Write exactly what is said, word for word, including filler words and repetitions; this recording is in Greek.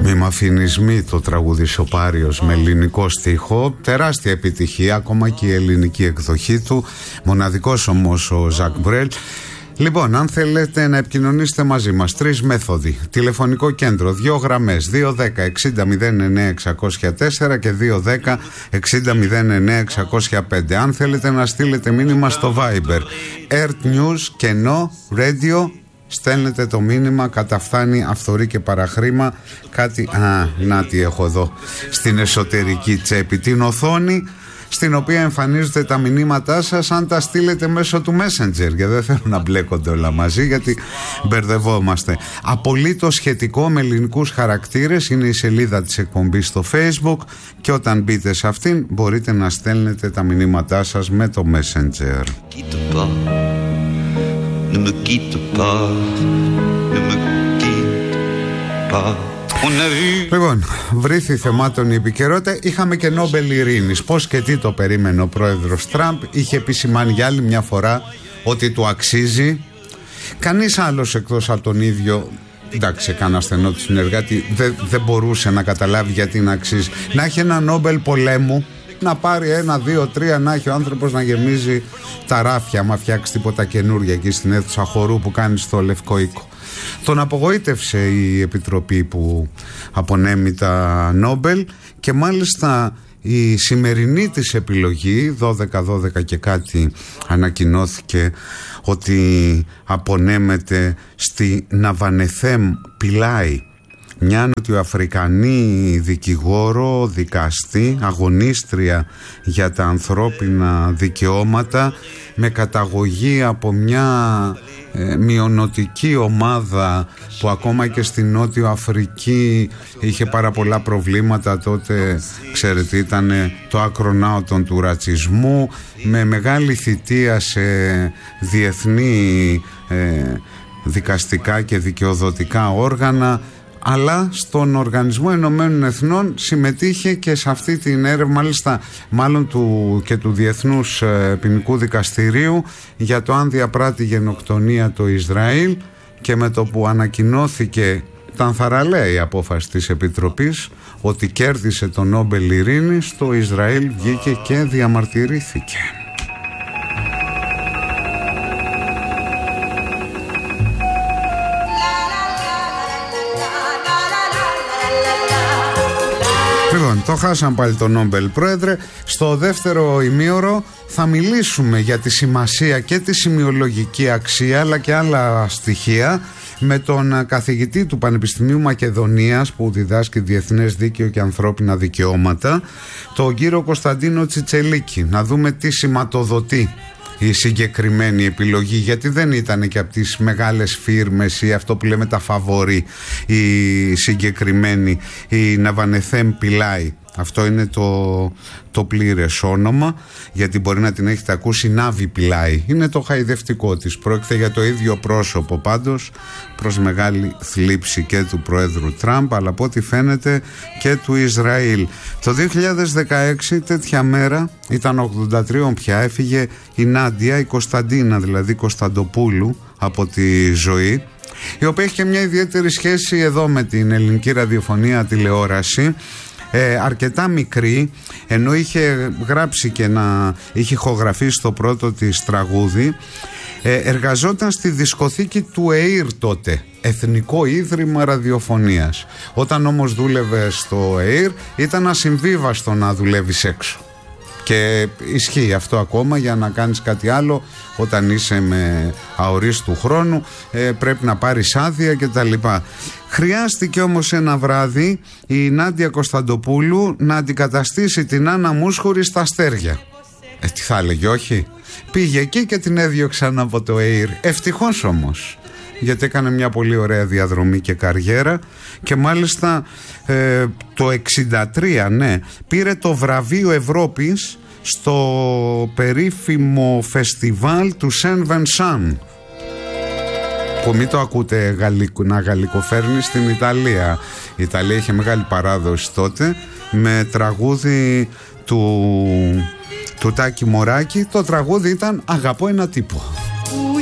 Μη μ' αφήνεις μη, το τραγούδισε ο Πάριος με ελληνικό στίχο. Τεράστια επιτυχία, ακόμα και η ελληνική εκδοχή του. Μοναδικός όμως ο Ζακ Μπρέλ. Λοιπόν, αν θέλετε να επικοινωνήσετε μαζί μας, τρεις μέθοδοι. Τηλεφωνικό κέντρο, δύο γραμμές, δύο δέκα εξήντα μηδέν εννέα εξακόσια τέσσερα και δύο δέκα εξήντα μηδέν εννέα εξακόσια πέντε. Αν θέλετε να στείλετε μήνυμα στο Viber, Earth News, κενό, Radio, στέλνετε το μήνυμα, καταφθάνει αυθορή και παραχρήμα. Κάτι, α, να τι έχω εδώ, στην εσωτερική τσέπη, την οθόνη στην οποία εμφανίζονται τα μηνύματά σας, αν τα στείλετε μέσω του Messenger, γιατί δεν θέλω να μπλέκονται όλα μαζί, γιατί μπερδευόμαστε. Απολύτως σχετικό με ελληνικούς χαρακτήρες είναι η σελίδα της εκπομπής στο Facebook, και όταν μπείτε σε αυτήν μπορείτε να στέλνετε τα μηνύματά σας με το Messenger. Ne me quitte pas, ne me quitte pas. Λοιπόν, βρήθη θεμάτων η επικαιρότητα. Είχαμε και Νόμπελ Ειρήνης. Πώς και τι το περίμενε ο πρόεδρος Τραμπ. Είχε επισημάνει για άλλη μια φορά ότι του αξίζει. Κανείς άλλος εκτός από τον ίδιο, εντάξει, κανένα στενό του συνεργάτη, δεν, δεν μπορούσε να καταλάβει γιατί να αξίζει. Να έχει ένα Νόμπελ πολέμου, να πάρει ένα, δύο, τρία, να έχει ο άνθρωπος να γεμίζει τα ράφια, άμα φτιάξει τίποτα καινούργια εκεί στην αίθουσα χορού που κάνει στο Λευκό Οίκο. Τον απογοήτευσε η Επιτροπή που απονέμει τα Νόμπελ, και μάλιστα η σημερινή της επιλογή, δώδεκα δώδεκα και κάτι, ανακοινώθηκε ότι απονέμεται στη Ναβανεθέμ Πιλάι, μια νοτιοαφρικανή δικηγόρο, δικαστή, αγωνίστρια για τα ανθρώπινα δικαιώματα, με καταγωγή από μια ε, μειονοτική ομάδα που ακόμα και στη Νότιο Αφρική είχε πάρα πολλά προβλήματα. Τότε, ξέρετε, ήταν το άκρο ναότον του ρατσισμού, με μεγάλη θητεία σε διεθνή ε, δικαστικά και δικαιοδοτικά όργανα, αλλά στον Οργανισμό Ενωμένων Εθνών συμμετείχε και σε αυτή την έρευνα, μάλιστα μάλλον του, και του Διεθνούς Ποινικού Δικαστηρίου, για το αν διαπράττει γενοκτονία το Ισραήλ, και με το που ανακοινώθηκε, ήταν θαραλέα η απόφαση της Επιτροπής ότι κέρδισε το Νόμπελ Ειρήνης, το Ισραήλ βγήκε και διαμαρτυρήθηκε. Λοιπόν, το χάσαν πάλι το Νόμπελ, πρόεδρε. Στο δεύτερο ημίωρο θα μιλήσουμε για τη σημασία και τη σημειολογική αξία, αλλά και άλλα στοιχεία, με τον καθηγητή του Πανεπιστημίου Μακεδονίας που διδάσκει διεθνές δίκαιο και ανθρώπινα δικαιώματα, τον κύριο Κωνσταντίνο Τσιτσελίκη. Να δούμε τι σηματοδοτεί η συγκεκριμένη επιλογή, γιατί δεν ήταν και από τις μεγάλες φίρμες ή αυτό που λέμε τα φαβορί η συγκεκριμένη, η Ναβανεθέμ Πιλάι. Αυτό είναι το, το πλήρες όνομα, γιατί μπορεί να την έχετε ακούσει Νάβη Πιλάι. Είναι το χαϊδευτικό της. Πρόκειται για το ίδιο πρόσωπο πάντως, προς μεγάλη θλίψη και του Προέδρου Τραμπ, αλλά από ό,τι φαίνεται και του Ισραήλ. Το δύο χιλιάδες δεκαέξι, τέτοια μέρα, ήταν ογδόντα τρία πια, έφυγε η Νάντια, η Κωνσταντίνα δηλαδή Κωνσταντοπούλου, από τη ζωή, η οποία έχει και μια ιδιαίτερη σχέση εδώ με την ελληνική ραδιοφωνία, τηλεόραση. Ε, αρκετά μικρή, ενώ είχε γράψει και να είχε ηχογραφήσει το πρώτο της τραγούδι, ε, εργαζόταν στη δισκοθήκη του ΕΙΡ τότε, Εθνικό Ίδρυμα Ραδιοφωνίας. Όταν όμως δούλευε στο ΕΙΡ ήταν ασυμβίβαστο να δουλεύεις έξω, και ισχύει αυτό ακόμα. Για να κάνεις κάτι άλλο όταν είσαι με αορίστου χρόνου, ε, πρέπει να πάρεις άδεια κτλ. Χρειάστηκε όμως ένα βράδυ η Νάντια Κωνσταντοπούλου να αντικαταστήσει την Άννα Μούσχουρη στα αστέρια. Ε, τι θα έλεγε, όχι? Πήγε εκεί και την έδιωξαν από το ΕΙΡ. Ευτυχώς όμως, γιατί έκανε μια πολύ ωραία διαδρομή και καριέρα, και μάλιστα ε, το εξήντα τρία, ναι, πήρε το βραβείο Ευρώπης στο περίφημο φεστιβάλ του Σεν Βενσάν, που μην το ακούτε γαλλικο, να γαλλικοφέρνει, στην Ιταλία. Η Ιταλία είχε μεγάλη παράδοση τότε, με τραγούδι του, του Τάκη Μωράκη. Το τραγούδι ήταν «Αγαπώ ένα τύπο».